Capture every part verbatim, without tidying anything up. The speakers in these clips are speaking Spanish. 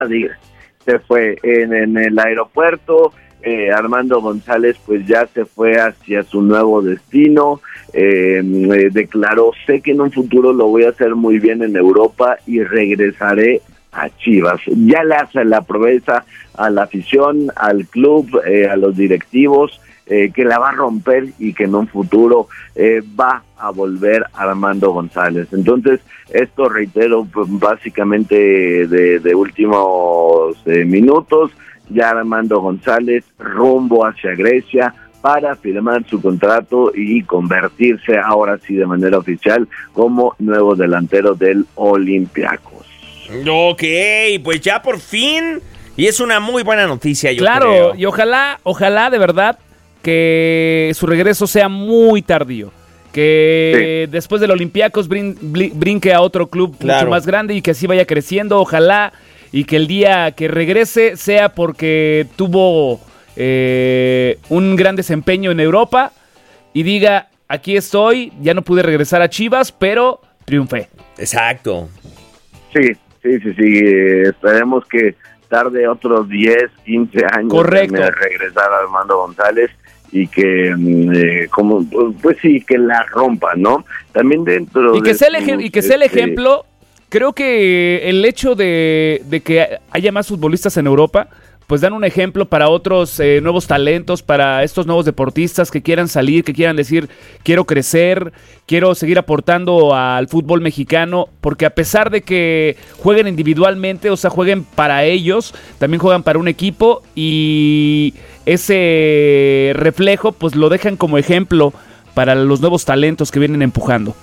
se fue en, en el aeropuerto. Eh, Armando González pues ya se fue hacia su nuevo destino, eh, eh, declaró, sé que en un futuro lo voy a hacer muy bien en Europa y regresaré a Chivas. Ya le hace la promesa a la afición, al club, eh, a los directivos, eh, que la va a romper y que en un futuro eh, va a volver Armando González. Entonces, esto reitero, pues, básicamente de, de últimos eh, minutos, ya Armando González rumbo hacia Grecia para firmar su contrato y convertirse ahora sí de manera oficial como nuevo delantero del Olympiacos. Ok, pues ya por fin, y es una muy buena noticia, yo claro, creo. Claro, y ojalá, ojalá de verdad que su regreso sea muy tardío. Que sí. Después del Olympiacos brin, brin, brinque a otro club claro. mucho más grande y que así vaya creciendo, ojalá. Y que el día que regrese sea porque tuvo eh, un gran desempeño en Europa y diga, aquí estoy, ya no pude regresar a Chivas, pero triunfé. Exacto. Sí, sí, sí, sí. Eh, esperemos que tarde otros diez, quince años Correcto. en regresar a Armando González y que, eh, como pues sí, que la rompa, ¿no? También dentro y que de sea el ej- y que sea el ejemplo. Creo que el hecho de, de que haya más futbolistas en Europa, pues dan un ejemplo para otros eh, nuevos talentos, para estos nuevos deportistas que quieran salir, que quieran decir, quiero crecer, quiero seguir aportando al fútbol mexicano, porque a pesar de que jueguen individualmente, o sea, jueguen para ellos, también juegan para un equipo y ese reflejo, pues lo dejan como ejemplo para los nuevos talentos que vienen empujando.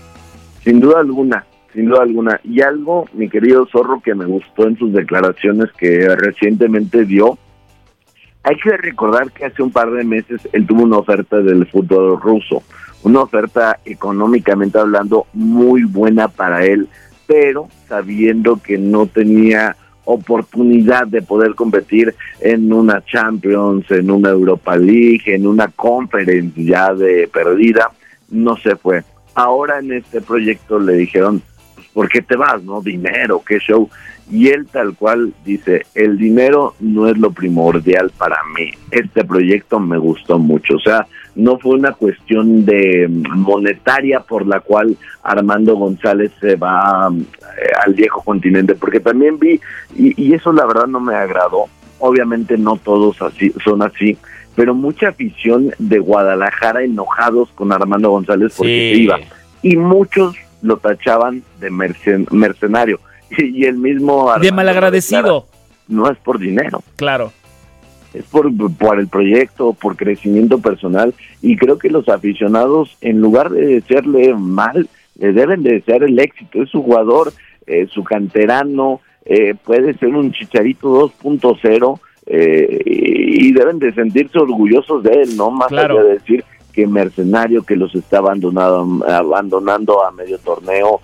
Sin duda alguna. Sin duda alguna. Y algo, mi querido Zorro, que me gustó en sus declaraciones que recientemente dio, hay que recordar que hace un par de meses él tuvo una oferta del fútbol ruso, una oferta económicamente hablando muy buena para él, pero sabiendo que no tenía oportunidad de poder competir en una Champions, en una Europa League, en una Conference ya de perdida, no se fue. Ahora en este proyecto le dijeron, ¿por qué te vas, no? Dinero, qué show. Y él tal cual dice, el dinero no es lo primordial para mí. Este proyecto me gustó mucho. O sea, no fue una cuestión de monetaria por la cual Armando González se va eh, al viejo continente, porque también vi, y, y eso la verdad no me agradó. Obviamente no todos así son así, pero mucha afición de Guadalajara enojados con Armando González porque sí. se iba. Y muchos lo tachaban de mercen- mercenario y, y el mismo Armando de malagradecido. No es por dinero, claro, es por, por el proyecto, por crecimiento personal, y creo que los aficionados, en lugar de desearle mal, le deben de desear el éxito. Es su jugador, eh, su canterano, eh, puede ser un Chicharito dos punto cero, eh, y deben de sentirse orgullosos de él, no más claro. allá de decir que mercenario, que los está abandonado, abandonando a medio torneo.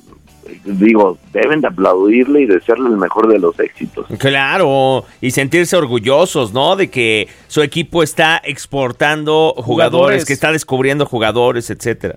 Digo, deben de aplaudirle y desearle el mejor de los éxitos. Claro, y sentirse orgullosos, ¿no? De que su equipo está exportando jugadores, jugadores. que está descubriendo jugadores, etcétera.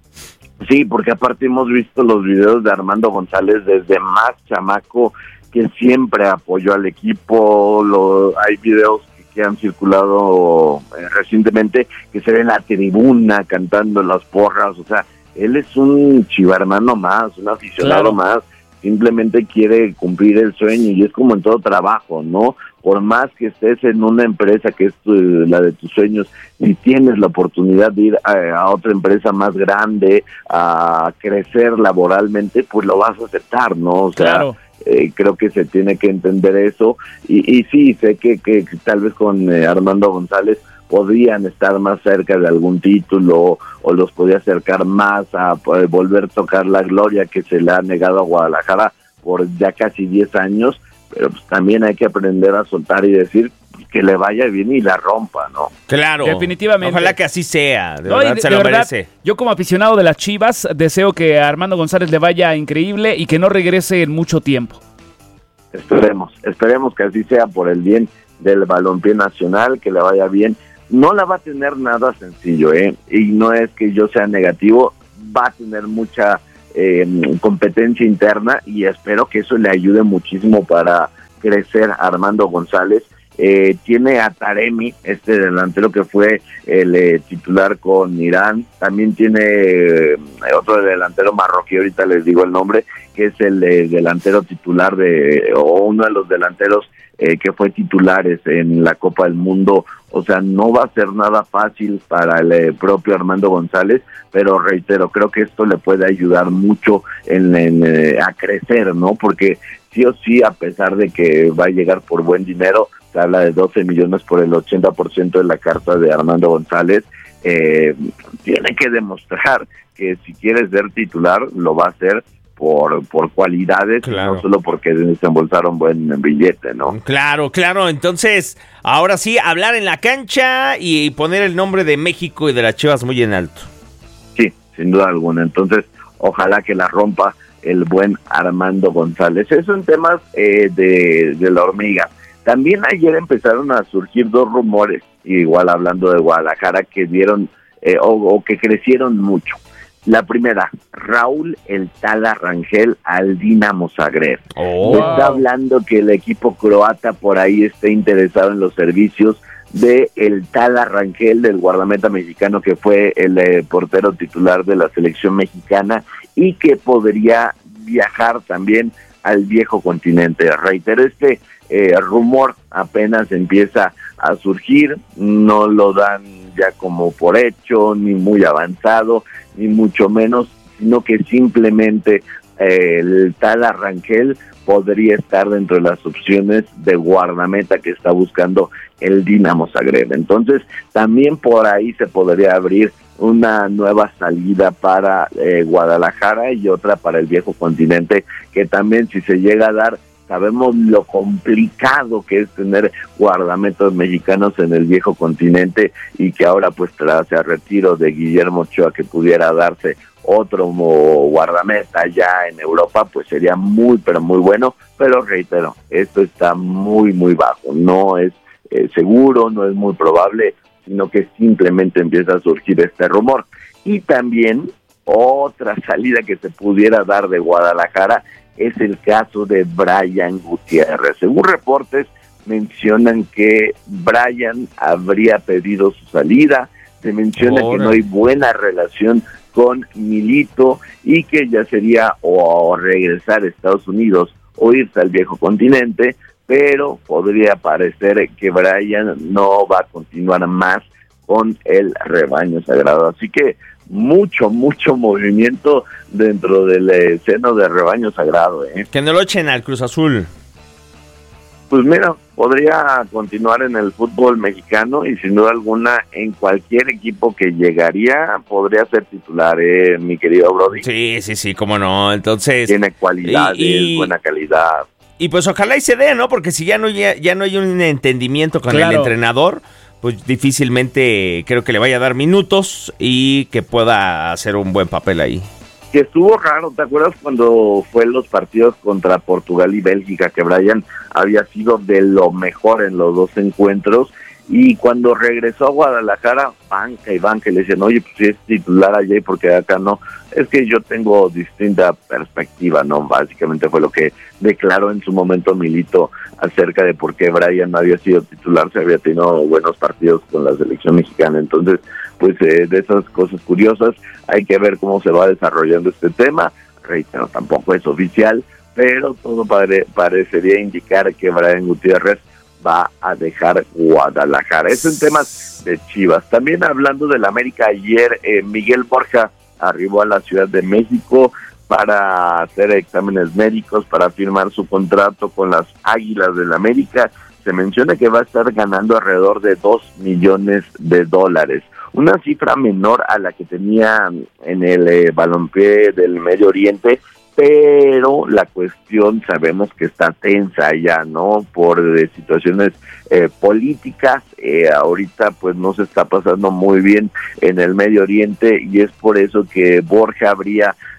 Sí, porque aparte hemos visto los videos de Armando González desde más chamaco, que siempre apoyó al equipo. Lo, hay videos que han circulado eh, recientemente, que se ve en la tribuna cantando las porras. O sea, él es un chivarmano más, un aficionado claro. más, simplemente quiere cumplir el sueño, y es como en todo trabajo, ¿no? Por más que estés en una empresa que es tu, la de tus sueños, si tienes la oportunidad de ir a, a otra empresa más grande, a crecer laboralmente, pues lo vas a aceptar, ¿no? O sea, claro. Eh, creo que se tiene que entender eso, y, y sí, sé que, que, que tal vez con eh, Armando González podrían estar más cerca de algún título, o los podría acercar más a eh, volver a tocar la gloria que se le ha negado a Guadalajara por ya casi diez años, pero pues también hay que aprender a soltar y decir que le vaya bien y la rompa, ¿no? Claro, definitivamente. Ojalá que así sea, de no, verdad de, se de lo verdad, merece. Yo como aficionado de las Chivas deseo que a Armando González le vaya increíble y que no regrese en mucho tiempo. Esperemos, esperemos que así sea por el bien del balompié nacional, que le vaya bien. No la va a tener nada sencillo, ¿eh? Y no es que yo sea negativo, va a tener mucha eh, competencia interna, y espero que eso le ayude muchísimo para crecer a Armando González. Eh, tiene a Taremi, este delantero que fue el eh, titular con Irán. También tiene eh, otro delantero marroquí, ahorita les digo el nombre, que es el eh, delantero titular de, o uno de los delanteros eh, que fue titulares en la Copa del Mundo. O sea, no va a ser nada fácil para el eh, propio Armando González, pero reitero, creo que esto le puede ayudar mucho en, en eh, a crecer, ¿no? Porque sí o sí, a pesar de que va a llegar por buen dinero, se habla de doce millones por el ochenta por ciento de la carta de Armando González, eh, tiene que demostrar que si quiere ser titular, lo va a hacer por por cualidades, claro, no solo porque desembolsaron buen billete, ¿no? Claro, claro, entonces, ahora sí, hablar en la cancha y poner el nombre de México y de las Chivas muy en alto. Sí, sin duda alguna, entonces, ojalá que la rompa el buen Armando González. Eso en temas eh, de, de la hormiga. También ayer empezaron a surgir dos rumores, igual hablando de Guadalajara, que dieron eh, o, o que crecieron mucho. La primera, Raúl El Tala Rangel al Dinamo Zagreb. Oh. Está hablando que el equipo croata por ahí está interesado en los servicios de El Tala Rangel, del guardameta mexicano que fue el eh, portero titular de la selección mexicana y que podría viajar también al viejo continente. Reitero, este eh, rumor apenas empieza a surgir, no lo dan ya como por hecho, ni muy avanzado, ni mucho menos, sino que simplemente eh, el Tala Rangel podría estar dentro de las opciones de guardameta que está buscando el Dinamo Zagreb. Entonces, también por ahí se podría abrir una nueva salida para eh, Guadalajara y otra para el viejo continente, que también, si se llega a dar, sabemos lo complicado que es tener guardametas mexicanos en el viejo continente, y que ahora pues tras el retiro de Guillermo Ochoa, que pudiera darse otro guardameta ya en Europa, pues sería muy pero muy bueno, pero reitero, esto está muy muy bajo, no es eh, seguro, no es muy probable, sino que simplemente empieza a surgir este rumor. Y también otra salida que se pudiera dar de Guadalajara es el caso de Brian Gutiérrez. Según reportes, mencionan que Brian habría pedido su salida, se menciona Ahora. que no hay buena relación con Milito y que ya sería o regresar a Estados Unidos o irse al viejo continente, pero podría parecer que Brian no va a continuar más con el rebaño sagrado. Así que mucho, mucho movimiento dentro del eh, seno del rebaño sagrado. ¿eh? Que no lo echen al Cruz Azul. Pues mira, podría continuar en el fútbol mexicano y sin duda alguna en cualquier equipo que llegaría podría ser titular, ¿eh, mi querido Brody? Sí, sí, sí, cómo no. Entonces tiene cualidades, y, y, buena calidad. Y pues ojalá y se dé, ¿no? Porque si ya no, ya, ya no hay un entendimiento con claro. el entrenador, pues difícilmente creo que le vaya a dar minutos y que pueda hacer un buen papel ahí. Que estuvo raro, ¿te acuerdas cuando fue los partidos contra Portugal y Bélgica, que Brian había sido de lo mejor en los dos encuentros, y cuando regresó a Guadalajara, banca y banca, y le decían, oye, pues si es titular allá y porque acá no? Es que yo tengo distinta perspectiva, ¿no? Básicamente fue lo que declaró en su momento Milito acerca de por qué Brian no había sido titular, se había tenido buenos partidos con la selección mexicana. Entonces, pues eh, de esas cosas curiosas, hay que ver cómo se va desarrollando este tema. Reitero, tampoco es oficial, pero todo pare- parecería indicar que Brian Gutiérrez va a dejar Guadalajara. Eso en temas de Chivas. También hablando del América, ayer eh, Miguel Borja arribó a la Ciudad de México para hacer exámenes médicos, para firmar su contrato con las Águilas del América. Se menciona que va a estar ganando alrededor de dos millones de dólares. Una cifra menor a la que tenía en el eh, balompié del Medio Oriente, pero la cuestión sabemos que está tensa ya, ¿no? Por eh, situaciones eh, políticas, eh, ahorita pues no se está pasando muy bien en el Medio Oriente, y es por eso que Borja habría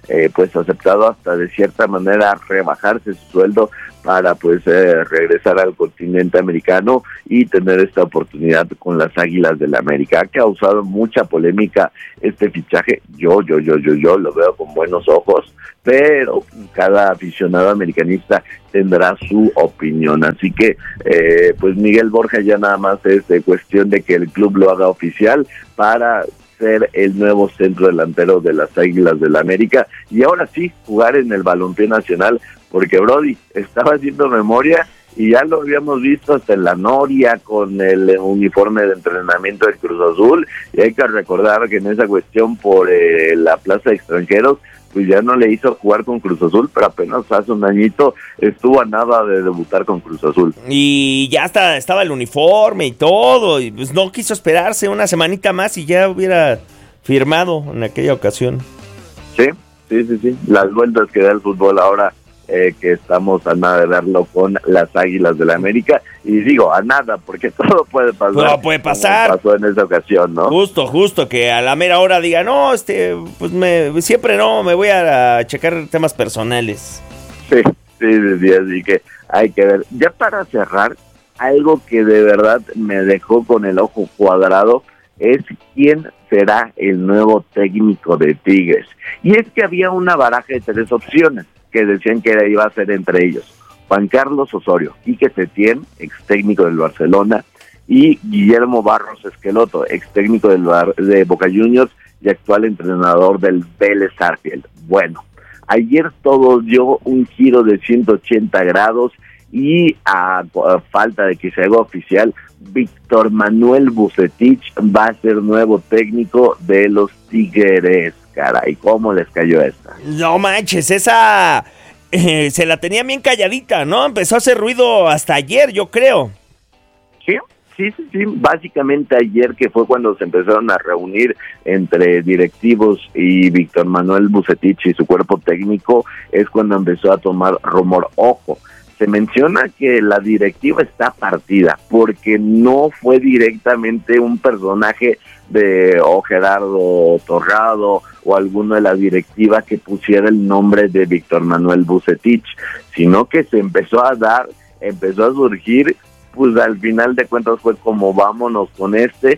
eh, pues aceptado hasta de cierta manera rebajarse su sueldo para pues eh, regresar al continente americano y tener esta oportunidad con las Águilas del la América. Ha causado mucha polémica este fichaje, yo, yo, yo, yo, yo lo veo con buenos ojos, pero cada aficionado americanista tendrá su opinión, así que eh, pues Miguel Borja ya nada más es de cuestión de que el club lo haga oficial para ser el nuevo centro delantero de las Águilas del la América y ahora sí jugar en el balompié nacional, porque Brody estaba haciendo memoria y ya lo habíamos visto hasta en la Noria con el uniforme de entrenamiento del Cruz Azul, y hay que recordar que en esa cuestión por eh, la plaza de extranjeros pues ya no le hizo jugar con Cruz Azul, pero apenas hace un añito estuvo a nada de debutar con Cruz Azul. Y ya hasta estaba el uniforme y todo, y pues no quiso esperarse una semanita más y ya hubiera firmado en aquella ocasión. Sí, sí, sí, sí, las vueltas que da el fútbol ahora, eh, que estamos a nada de verlo con las Águilas del la América, y digo a nada, porque todo puede pasar. Todo puede pasar. Como pasó en esa ocasión, ¿no? Justo, justo, que a la mera hora diga, no, este, pues me, siempre no, me voy a, a checar temas personales. Sí, sí, sí, sí, así que hay que ver. Ya para cerrar, algo que de verdad me dejó con el ojo cuadrado es quién será el nuevo técnico de Tigres. Y es que había una baraja de tres opciones que decían que iba a ser entre ellos Juan Carlos Osorio, Quique Setién, ex técnico del Barcelona, y Guillermo Barros Esqueloto, ex técnico del Bar- de Boca Juniors y actual entrenador del Vélez Sarsfield. Bueno, ayer todo dio un giro de ciento ochenta grados y a, a falta de que se haga oficial, Víctor Manuel Vucetich va a ser nuevo técnico de los Tigres. Caray, ¿cómo les cayó esta? No manches, esa eh, se la tenía bien calladita, ¿no? Empezó a hacer ruido hasta ayer, yo creo. Sí, sí, sí, sí. Básicamente ayer, que fue cuando se empezaron a reunir entre directivos y Víctor Manuel Vucetich y su cuerpo técnico, es cuando empezó a tomar rumor. Ojo, se menciona que la directiva está partida porque no fue directamente un personaje de o Gerardo Torrado o alguno de la directiva que pusiera el nombre de Víctor Manuel Vucetich, sino que se empezó a dar, empezó a surgir, pues al final de cuentas fue como vámonos con este,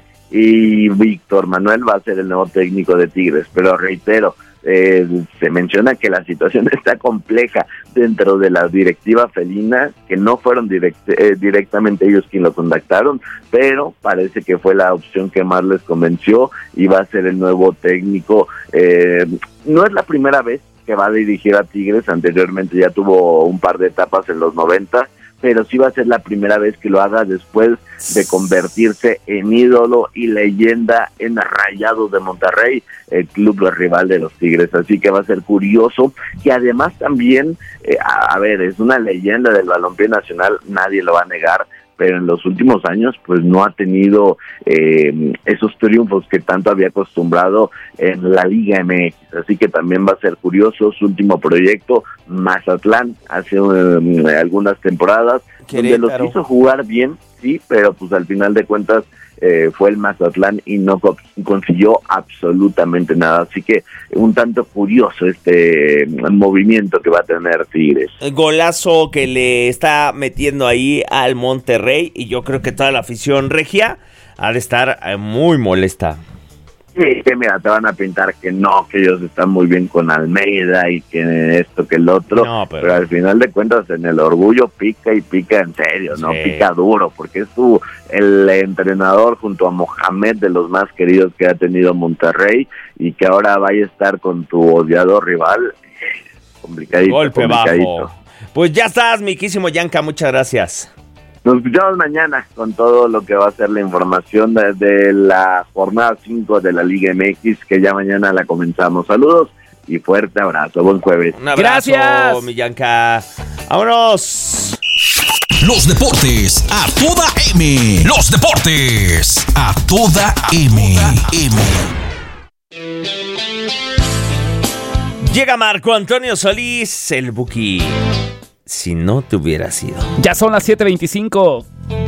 y Víctor Manuel va a ser el nuevo técnico de Tigres, pero reitero, Eh, se menciona que la situación está compleja dentro de la directiva felina, que no fueron direct, eh, directamente ellos quienes lo contactaron, pero parece que fue la opción que más les convenció y va a ser el nuevo técnico. Eh, no es la primera vez que va a dirigir a Tigres, anteriormente ya tuvo un par de etapas en los noventa, pero sí va a ser la primera vez que lo haga después de convertirse en ídolo y leyenda en Rayados de Monterrey, el club rival de los Tigres. Así que va a ser curioso, que además también, eh, a, a ver, es una leyenda del balompié nacional, nadie lo va a negar, pero en los últimos años pues no ha tenido eh, esos triunfos que tanto había acostumbrado en la Liga M X, así que también va a ser curioso su último proyecto, Mazatlán, hace um, algunas temporadas, Querétaro, donde los hizo jugar bien, sí, pero pues al final de cuentas eh, fue el Mazatlán y no co- consiguió absolutamente nada, así que un tanto curioso este movimiento que va a tener Tigres. El golazo que le está metiendo ahí al Monterrey, y yo creo que toda la afición regia ha de estar eh, muy molesta. Sí, que mira, te van a pintar que no, que ellos están muy bien con Almeida y que esto, que el otro, no, pero... pero al final de cuentas en el orgullo pica y pica en serio, ¿no? Sí. Pica duro, porque es tu, el entrenador junto a Mohamed de los más queridos que ha tenido Monterrey, y que ahora vaya a estar con tu odiado rival, complicadito, golpe complicadito. Bajo. Pues ya estás, miquísimo Yanka, muchas gracias. Nos escuchamos mañana con todo lo que va a ser la información de, de la jornada cinco de la Liga M X, que ya mañana la comenzamos. Saludos y fuerte abrazo. Buen jueves. Un abrazo, gracias, mi Yanka. ¡Vámonos! Los deportes a toda M. Los deportes a toda M. M. Llega Marco Antonio Solís, el Buki. Si no te hubiera sido. Ya son las siete veinticinco.